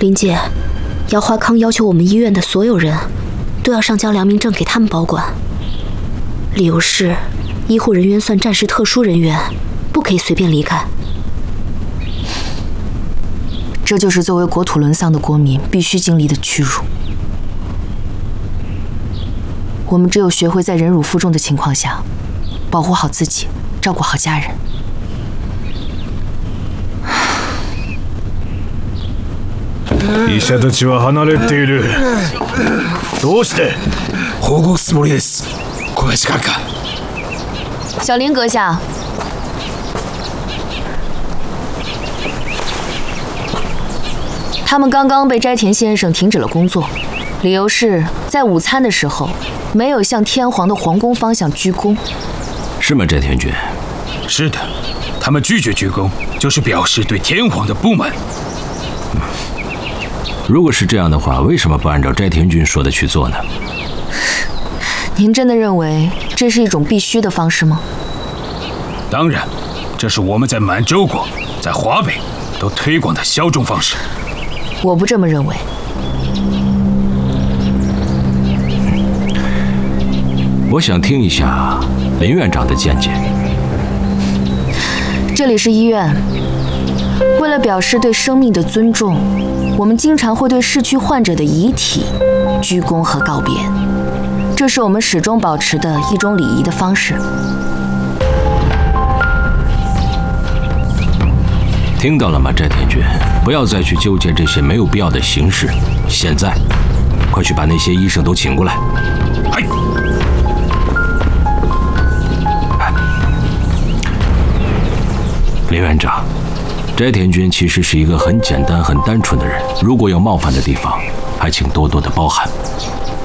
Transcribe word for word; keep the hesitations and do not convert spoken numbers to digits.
林姐，姚华康要求我们医院的所有人都要上交良民证给他们保管，理由是医护人员算战时特殊人员，不可以随便离开。 这就是作为国土沦丧的国民必须经历的屈辱。我们只有学会在忍辱负重的情况下，保护好自己，照顾好家人。 医者たちは離れている。どうして？ 報告つもりです。小林閣下。 小林阁下。他们刚刚被斋田先生停止了工作，理由是在午餐的时候没有向天皇的皇宫方向鞠躬。 是吗，斋田君？ 是的，他们拒绝鞠躬，就是表示对天皇的不满。 嗯，如果是这样的话，为什么不按照斋田君说的去做呢？ 您真的认为这是一种必须的方式吗？ 当然，这是我们在满洲国、在华北都推广的效忠方式。 我不这么认为。 我想听一下林院长的见解。 这里是医院，为了表示对生命的尊重，我们经常会对逝去患者的遗体鞠躬和告别，这是我们始终保持的一种礼仪的方式。 听到了吗，斋田君？不要再去纠结这些没有必要的形式。现在，快去把那些医生都请过来。 哎。 林院长，斋田君其实是一个很简单、很单纯的人，如果有冒犯的地方，还请多多的包涵。